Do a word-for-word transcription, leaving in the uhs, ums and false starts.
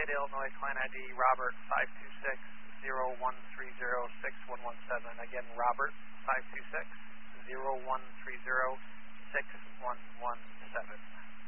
State of Illinois, client I D Robert five two six zero one three zero six one one seven. Again, Robert five two six zero one three zero six one one seven.